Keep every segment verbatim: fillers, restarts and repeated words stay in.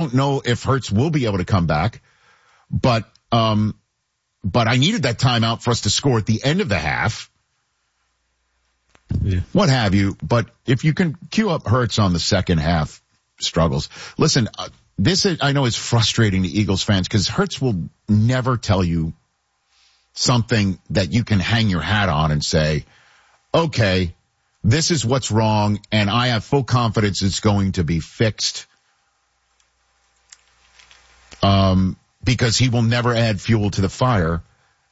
don't know if Hurts will be able to come back, but, um, but I needed that timeout for us to score at the end of the half. Yeah. What have you. But if you can cue up Hurts on the second half struggles. Listen, uh, this is, I know is frustrating to Eagles fans because Hurts will never tell you something that you can hang your hat on and say, okay, this is what's wrong, and I have full confidence it's going to be fixed. Um, because he will never add fuel to the fire.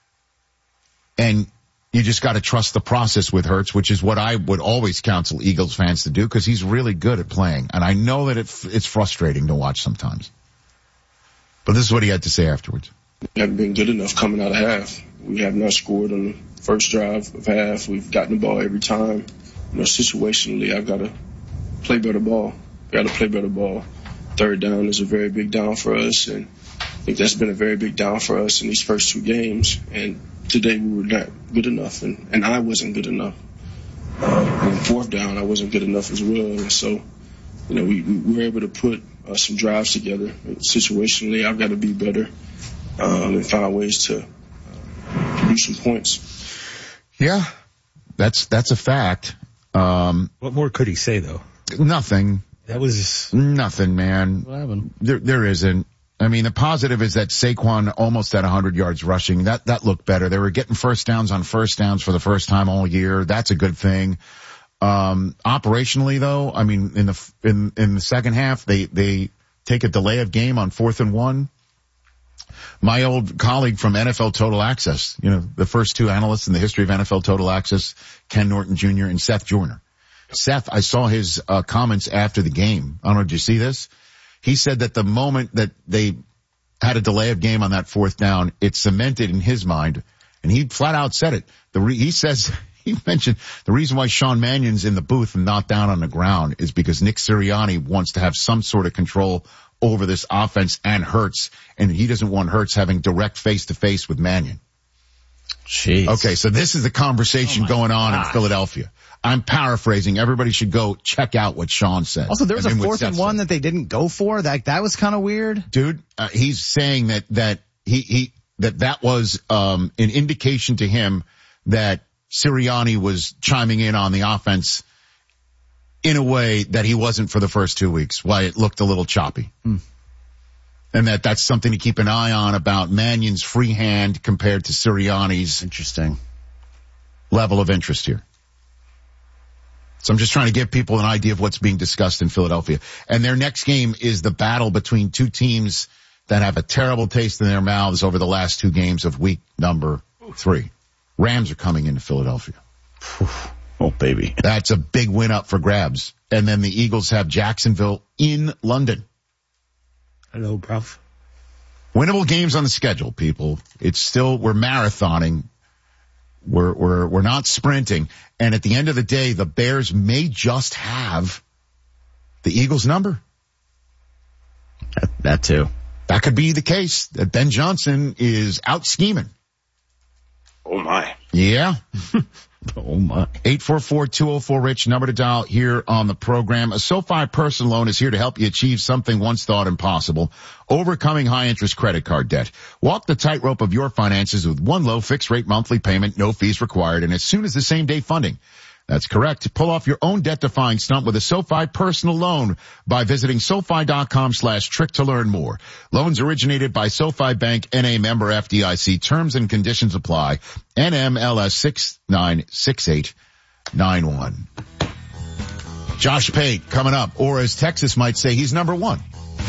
And you just got to trust the process with Hurts, which is what I would always counsel Eagles fans to do because he's really good at playing. And I know that it, it's frustrating to watch sometimes. But this is what he had to say afterwards. We haven't been good enough coming out of half. We have not scored on the first drive of half. We've gotten the ball every time. You know, situationally, I've got to play better ball. Got to play better ball. Third down is a very big down for us, and I think that's been a very big down for us in these first two games. And today we were not good enough, and, and I wasn't good enough. Uh, on fourth down, I wasn't good enough as well. And so, you know, we, we were able to put uh, some drives together. And situationally, I've got to be better um, and find ways to uh, produce some points. Yeah, that's that's a fact. Um, what more could he say, though? Nothing. That was nothing, man. What happened? There, there isn't. I mean, the positive is that Saquon almost at one hundred yards rushing. That, that looked better. They were getting first downs on first downs for the first time all year. That's a good thing. Um, operationally though, I mean, in the, in, in the second half, they, they take a delay of game on fourth and one. My old colleague from N F L Total Access, you know, the first two analysts in the history of N F L Total Access, Ken Norton Junior and Seth Joyner. Seth, I saw his uh, comments after the game. I don't know, did you see this? He said that the moment that they had a delay of game on that fourth down, it cemented in his mind, and he flat out said it. The re- he says, he mentioned the reason why Sean Mannion's in the booth and not down on the ground is because Nick Sirianni wants to have some sort of control over this offense and Hurts, and he doesn't want Hurts having direct face-to-face with Mannion. Jeez. Okay, so this is the conversation oh going on gosh. in Philadelphia. I'm paraphrasing. Everybody should go check out what Sean said. Also, there was a fourth and one that they didn't go for. That that was kind of weird. Dude, uh, he's saying that that he he that that was um an indication to him that Sirianni was chiming in on the offense in a way that he wasn't for the first two weeks, why it looked a little choppy. Hmm. And that that's something to keep an eye on about Mannion's free hand compared to Sirianni's interesting level of interest here. So I'm just trying to give people an idea of what's being discussed in Philadelphia. And their next game is the battle between two teams that have a terrible taste in their mouths over the last two games of week number three. Rams are coming into Philadelphia. Oh, baby. That's a big win up for grabs. And then the Eagles have Jacksonville in London. Hello, bruv. Winnable games on the schedule, people. It's still, we're marathoning. We're, we're, we're not sprinting. And at the end of the day, the Bears may just have the Eagles number. That, that too. That could be the case, that Ben Johnson is out scheming. Oh my. Yeah. Oh my. eight four four, two oh four, RICH, number to dial here on the program. A SoFi personal loan is here to help you achieve something once thought impossible, overcoming high interest credit card debt. Walk the tightrope of your finances with one low fixed rate monthly payment, no fees required, and as soon as the same day funding. That's correct. Pull off your own debt-defying stunt with a SoFi personal loan by visiting SoFi.com slash trick to learn more. Loans originated by SoFi Bank, N A member F D I C. Terms and conditions apply. N M L S six nine six eight nine one. Josh Pate coming up, or as Texas might say, he's number one.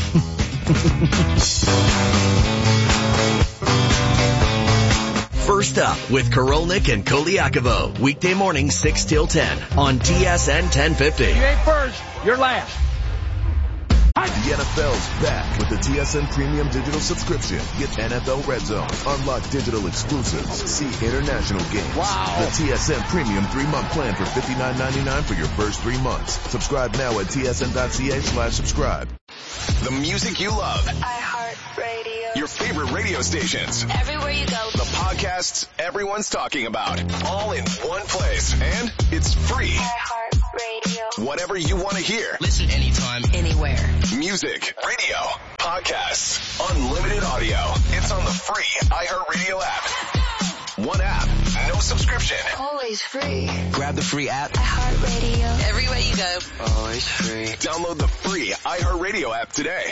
First up with Korolnik and Koliakovo. Weekday morning, six till ten on T S N ten fifty. You ain't first, you're last. The N F L's back with the T S N Premium Digital Subscription. Get N F L Red Zone, unlock digital exclusives, see international games. Wow. The T S N Premium three-month plan for fifty-nine ninety-nine for your first three months. Subscribe now at T S N dot C A slash subscribe. The music you love. iHeartRadio. Your favorite radio stations. Everywhere you go. The podcasts everyone's talking about. All in one place. And it's free. iHeartRadio. Whatever you want to hear. Listen anytime, anywhere. Music, radio, podcasts, unlimited audio. It's on the free iHeartRadio app. One app, no subscription. Always free. Grab the free app. iHeartRadio. Everywhere you go. Always free. Download the free iHeartRadio app today.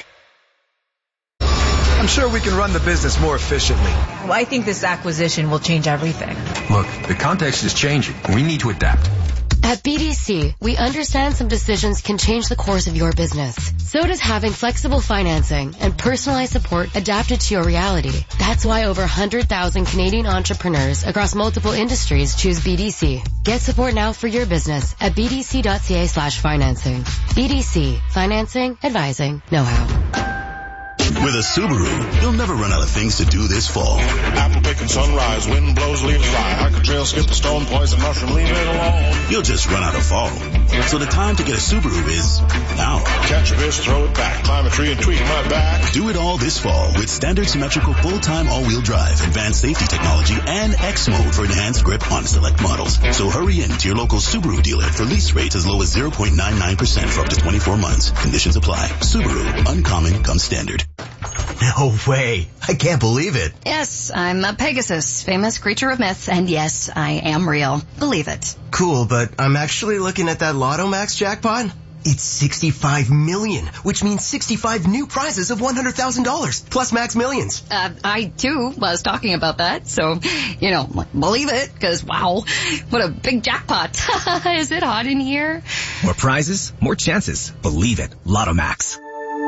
I'm sure we can run the business more efficiently. Well, I think this acquisition will change everything. Look, the context is changing. We need to adapt. At B D C, we understand some decisions can change the course of your business. So does having flexible financing and personalized support adapted to your reality. That's why over one hundred thousand Canadian entrepreneurs across multiple industries choose B D C. Get support now for your business at bdc.ca slash financing. B D C. Financing, advising, know-how. With a Subaru, you'll never run out of things to do this fall. Apple picking sunrise, wind blows, leaves fly. Hike a trail, skip a stone, poison mushroom, leave it alone. You'll just run out of fall. So the time to get a Subaru is now. Catch a fish, throw it back, climb a tree and tweak my back. Do it all this fall with standard symmetrical full-time all-wheel drive, advanced safety technology, and X mode for enhanced grip on select models. So hurry in to your local Subaru dealer for lease rates as low as zero point nine nine percent for up to twenty-four months. Conditions apply. Subaru, uncommon comes standard. No way. I can't believe it. Yes, I'm a Pegasus, famous creature of myth, and yes, I am real. Believe it. Cool, but I'm actually looking at that Lotto Max jackpot. It's sixty-five million, which means sixty-five new prizes of one hundred thousand dollars, plus Max Millions. Uh, I, too, was talking about that, so, you know, believe it, because, wow, what a big jackpot. Is it hot in here? More prizes, more chances. Believe it. Lotto Max.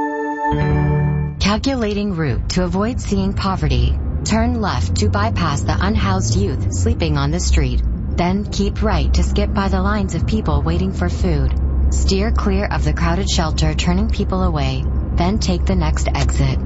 Calculating route to avoid seeing poverty. Turn left to bypass the unhoused youth sleeping on the street. Then keep right to skip by the lines of people waiting for food. Steer clear of the crowded shelter turning people away. Then take the next exit.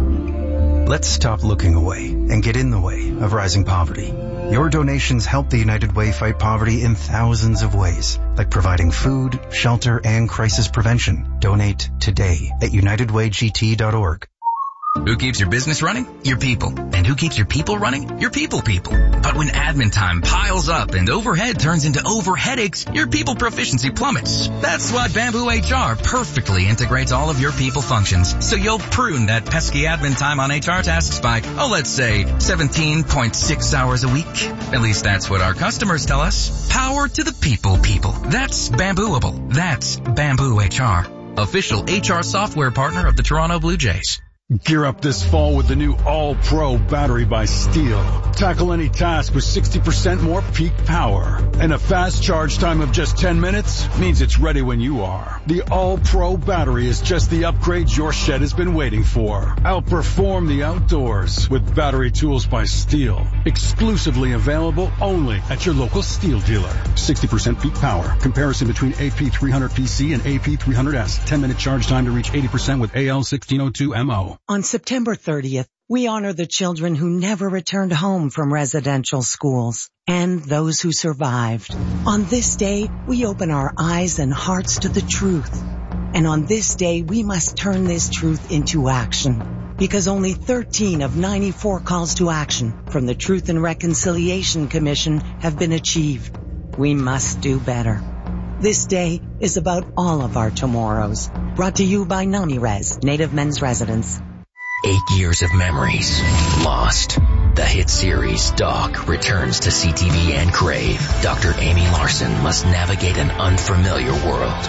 Let's stop looking away and get in the way of rising poverty. Your donations help the United Way fight poverty in thousands of ways, like providing food, shelter, and crisis prevention. Donate today at united way g t dot org. Who keeps your business running? Your people. And who keeps your people running? Your people people. But when admin time piles up and overhead turns into over headaches, your people proficiency plummets. That's why Bamboo H R perfectly integrates all of your people functions. So you'll prune that pesky admin time on H R tasks by, oh, let's say seventeen point six hours a week. At least that's what our customers tell us. Power to the people people. That's Bambooable. That's Bamboo H R. Official H R software partner of the Toronto Blue Jays. Gear up this fall with the new All-Pro battery by Steel. Tackle any task with sixty percent more peak power. And a fast charge time of just ten minutes means it's ready when you are. The All-Pro battery is just the upgrade your shed has been waiting for. Outperform the outdoors with battery tools by Steel. Exclusively available only at your local Steel dealer. sixty percent peak power. Comparison between A P three hundred P C and A P three hundred S. ten minute charge time to reach eighty percent with A L sixteen oh two M O. On September thirtieth, we honor the children who never returned home from residential schools and those who survived. On this day, we open our eyes and hearts to the truth. And on this day, we must turn this truth into action. Because only thirteen of ninety-four calls to action from the Truth and Reconciliation Commission have been achieved. We must do better. This day is about all of our tomorrows. Brought to you by NamiRes, Native Men's Residence. Eight years of memories lost. The hit series Doc returns to C T V and Crave. Doctor Amy Larson must navigate an unfamiliar world.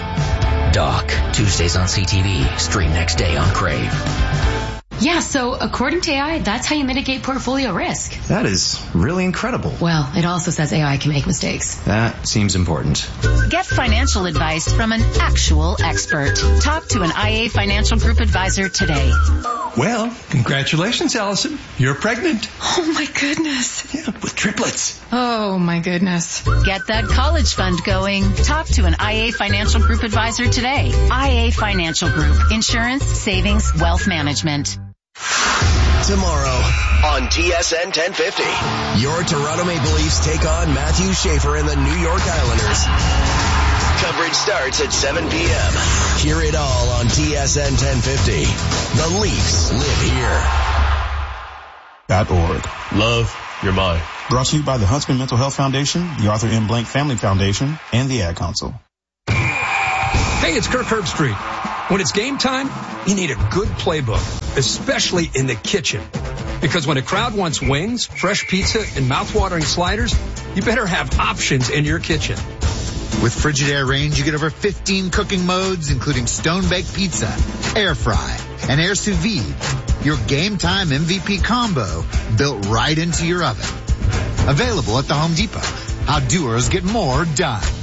Doc, Tuesdays on C T V, stream next day on Crave. Yeah, so according to A I, that's how you mitigate portfolio risk. That is really incredible. Well, it also says A I can make mistakes. That seems important. Get financial advice from an actual expert. Talk to an I A Financial Group advisor today. Well, congratulations, Allison. You're pregnant. Oh, my goodness. Yeah, with triplets. Oh, my goodness. Get that college fund going. Talk to an I A Financial Group advisor today. I A Financial Group. Insurance, savings, wealth management. Tomorrow on T S N ten fifty, your Toronto Maple Leafs take on Matthew Schaefer and the New York Islanders. Coverage starts at seven p.m. Hear it all on T S N ten fifty. The Leafs live here. Dot org. Love your mind. Brought to you by the Huntsman Mental Health Foundation, the Arthur M. Blank Family Foundation, and the Ad Council. Hey, it's Kirk Herbstreit. When it's game time, you need a good playbook. especially in the kitchen. Because when a crowd wants wings, fresh pizza, and mouth-watering sliders, you better have options in your kitchen. With Frigidaire Range, you get over fifteen cooking modes, including stone-baked pizza, air fry, and air sous vide. Your game time M V P combo built right into your oven. Available at the Home Depot. How doers get more done.